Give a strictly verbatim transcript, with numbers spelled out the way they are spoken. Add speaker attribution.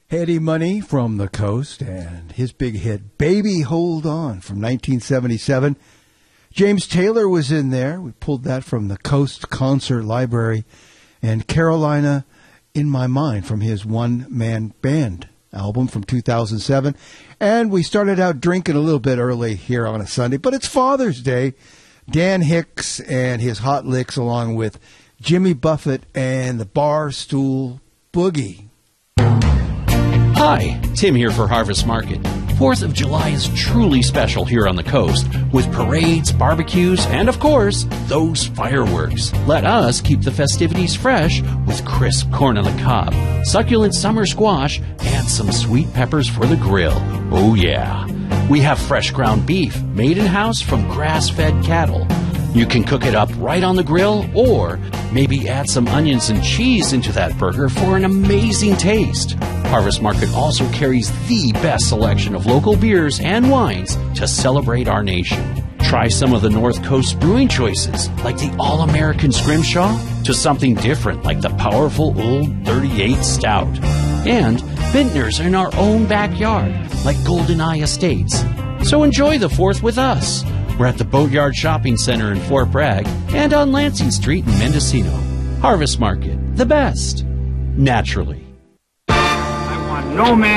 Speaker 1: Eddie Money from the Coast and his big hit, Baby Hold On, from nineteen seventy-seven. James Taylor was in there. We pulled that from the Coast Concert Library. And Carolina in My Mind from his one-man band album from two thousand seven. And we started out drinking a little bit early here on a Sunday, but it's Father's Day. Dan Hicks and his Hot Licks along with Jimmy Buffett and the Barstool Boogie.
Speaker 2: Hi, Tim here for Harvest Market. fourth of July is truly special here on the coast with parades, barbecues, and of course, those fireworks. Let us keep the festivities fresh with crisp corn on the cob, succulent summer squash, and some sweet peppers for the grill. Oh yeah. We have fresh ground beef made in-house from grass-fed cattle. You can cook it up right on the grill or maybe add some onions and cheese into that burger for an amazing taste. Harvest Market also carries the best selection of local beers and wines to celebrate our nation. Try some of the North Coast brewing choices, like the All-American Scrimshaw, to something different like the powerful Old thirty-eight Stout. And vintners in our own backyard, like Golden Eye Estates. So enjoy the fourth with us. We're at the Boatyard Shopping Center in Fort Bragg and on Lansing Street in Mendocino. Harvest Market, the best, naturally.
Speaker 3: I want no man